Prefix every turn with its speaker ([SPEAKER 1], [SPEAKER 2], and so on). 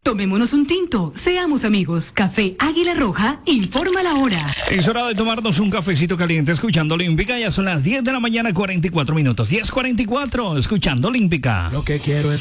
[SPEAKER 1] Tomémonos un tinto, seamos amigos. Café Águila Roja, informa la hora.
[SPEAKER 2] Es hora de tomarnos un cafecito caliente escuchando Olímpica. Ya son las 10 de la mañana, 44 minutos. 10:44, escuchando Olímpica.
[SPEAKER 3] Lo que quiero es